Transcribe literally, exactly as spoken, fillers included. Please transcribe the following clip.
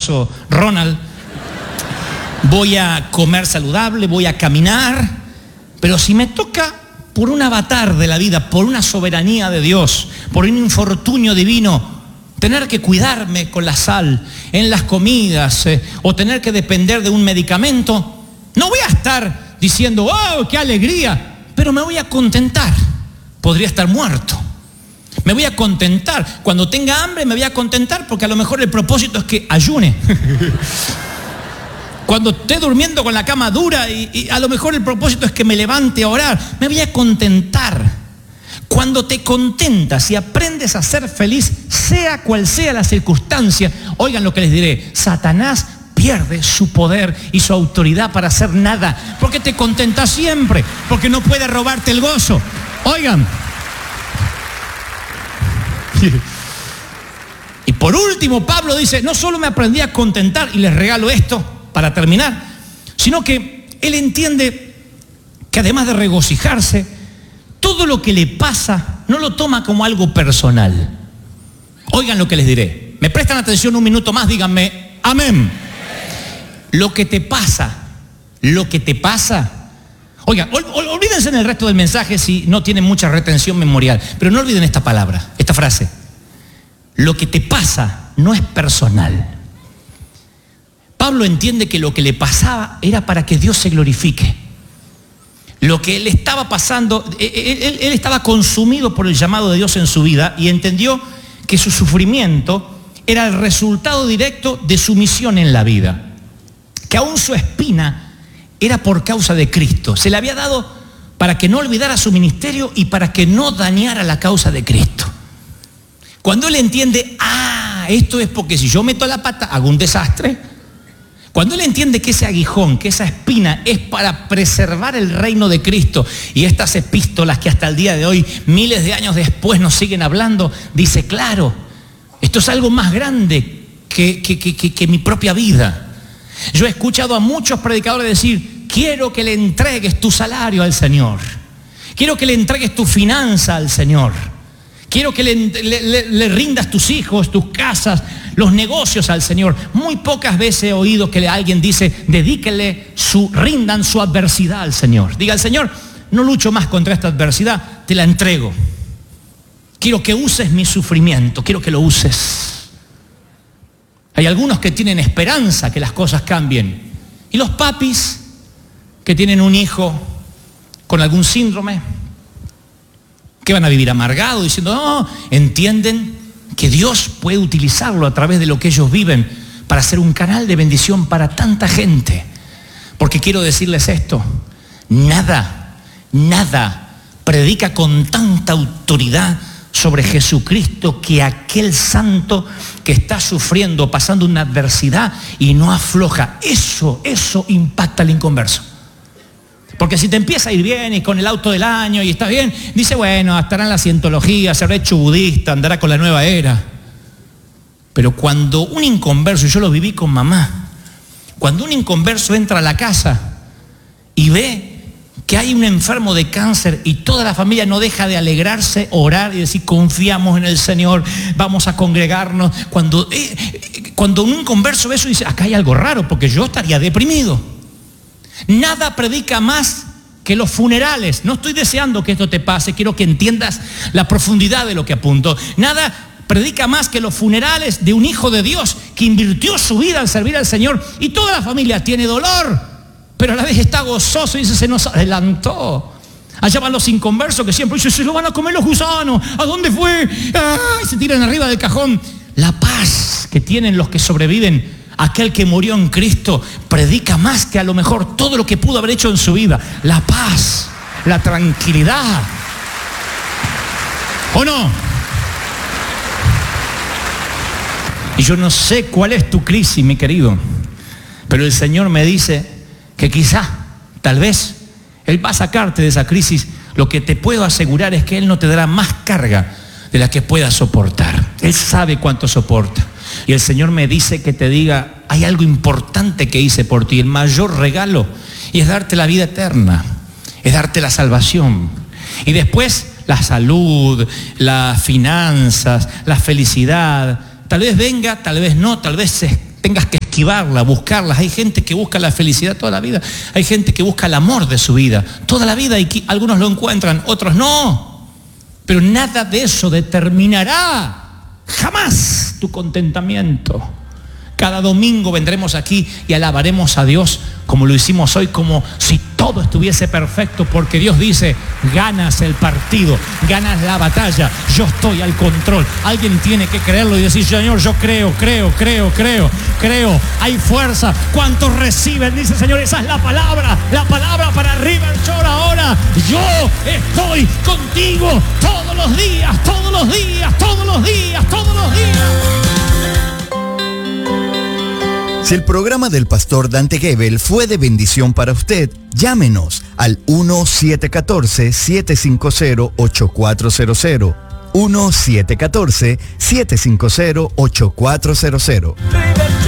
famoso Ronald. Voy a comer saludable, voy a caminar, pero si me toca por un avatar de la vida, por una soberanía de Dios, por un infortunio divino, tener que cuidarme con la sal en las comidas eh, o tener que depender de un medicamento, no voy a estar diciendo, ¡oh, qué alegría! Pero me voy a contentar. Podría estar muerto. Me voy a contentar. Cuando tenga hambre me voy a contentar porque a lo mejor el propósito es que ayune. Cuando esté durmiendo con la cama dura y, y a lo mejor el propósito es que me levante a orar, me voy a contentar. Cuando te contentas y aprendes a ser feliz, sea cual sea la circunstancia, oigan lo que les diré, Satanás pierde su poder y su autoridad para hacer nada, porque te contentas siempre, porque no puede robarte el gozo. Oigan. Y por último, Pablo dice, no solo me aprendí a contentar, y les regalo esto para terminar, sino que él entiende que además de regocijarse, todo lo que le pasa no lo toma como algo personal. Oigan lo que les diré. ¿Me prestan atención un minuto más? Díganme, amén. Lo que te pasa, lo que te pasa. Oigan, ol, ol, olvídense en el resto del mensaje si no tienen mucha retención memorial, pero no olviden esta palabra, esta frase. Lo que te pasa no es personal. Pablo entiende que lo que le pasaba era para que Dios se glorifique. Lo que él estaba pasando, él, él, él estaba consumido por el llamado de Dios en su vida y entendió que su sufrimiento era el resultado directo de su misión en la vida. Que aún su espina era por causa de Cristo. Se le había dado para que no olvidara su ministerio y para que no dañara la causa de Cristo. Cuando él entiende, ah, esto es porque si yo meto la pata hago un desastre. Cuando él entiende que ese aguijón, que esa espina es para preservar el reino de Cristo, y estas epístolas que hasta el día de hoy, miles de años después, nos siguen hablando, dice, claro, esto es algo más grande que, que, que, que, que mi propia vida. Yo he escuchado a muchos predicadores decir, quiero que le entregues tu salario al Señor, quiero que le entregues tu finanza al Señor, quiero que le, le, le, le rindas tus hijos, tus casas, los negocios al Señor. Muy pocas veces he oído que alguien dice, dedíquele su, rindan su adversidad al Señor. Diga al Señor, no lucho más contra esta adversidad, te la entrego. Quiero que uses mi sufrimiento, quiero que lo uses. Hay algunos que tienen esperanza que las cosas cambien. Y los papis que tienen un hijo con algún síndrome, que van a vivir amargados diciendo, no, entienden que Dios puede utilizarlo a través de lo que ellos viven para ser un canal de bendición para tanta gente. Porque quiero decirles esto, nada, nada predica con tanta autoridad sobre Jesucristo que aquel santo que está sufriendo, pasando una adversidad y no afloja. Eso, eso impacta al inconverso. Porque si te empieza a ir bien y con el auto del año y está bien, dice, bueno, estará en la cientología, se habrá hecho budista, andará con la nueva era. Pero cuando un inconverso, y yo lo viví con mamá, cuando un inconverso entra a la casa y ve que hay un enfermo de cáncer y toda la familia no deja de alegrarse, orar y decir, confiamos en el Señor, vamos a congregarnos. Cuando, eh, cuando un inconverso ve eso dice, acá hay algo raro, porque yo estaría deprimido. Nada predica más que los funerales. No estoy deseando que esto te pase, quiero que entiendas la profundidad de lo que apunto. Nada predica más que los funerales de un hijo de Dios que invirtió su vida al servir al Señor y toda la familia tiene dolor, pero a la vez está gozoso y dice, se nos adelantó. Allá van los inconversos que siempre dicen, se lo van a comer los gusanos, ¿a dónde fue? ¡Ay! Se tiran arriba del cajón. La paz que tienen los que sobreviven, aquel que murió en Cristo, predica más que a lo mejor todo lo que pudo haber hecho en su vida. La paz, la tranquilidad. ¿O no? Y yo no sé cuál es tu crisis, mi querido, pero el Señor me dice que quizá, tal vez, Él va a sacarte de esa crisis. Lo que te puedo asegurar es que Él no te dará más carga de la que puedas soportar. Él sabe cuánto soporta. Y el Señor me dice que te diga, hay algo importante que hice por ti, el mayor regalo, y es darte la vida eterna, es darte la salvación. Y después la salud, las finanzas, la felicidad, tal vez venga, tal vez no, tal vez tengas que esquivarla, buscarlas. Hay gente que busca la felicidad toda la vida. Hay gente que busca el amor de su vida toda la vida y que algunos lo encuentran, otros no. Pero nada de eso determinará jamás tu contentamiento. Cada domingo vendremos aquí y alabaremos a Dios como lo hicimos hoy, como si todo estuviese perfecto, porque Dios dice, ganas el partido, ganas la batalla, yo estoy al control. Alguien tiene que creerlo y decir, Señor, yo creo, creo, creo, creo, creo, hay fuerza. ¿Cuántos reciben? Dice, Señor, esa es la palabra, la palabra para River Shore ahora. Yo estoy contigo todos los días, todos los días, todos los días, todos los días. Si el programa del pastor Dante Gebel fue de bendición para usted, llámenos al uno siete uno cuatro, siete cinco cero, ocho cuatro cero cero. uno siete uno cuatro, siete cinco cero, ocho cuatro cero cero.